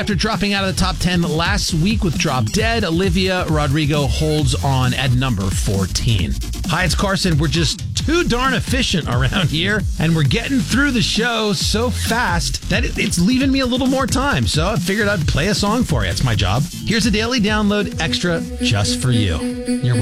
after dropping out of the top 10 last week with Drop Dead, Olivia Rodrigo holds on at number 14. Hi, it's Carson. We're just too darn efficient around here, and we're getting through the show so fast that it's leaving me a little more time. So I figured I'd play a song for you. It's my job. Here's a daily download extra just for you. You're